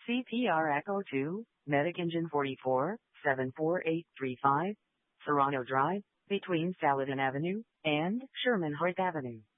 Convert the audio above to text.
CPR Echo 2, Medic Engine 44, 74835, Serrano Drive, between Saladin Avenue and Sherman Hart Avenue.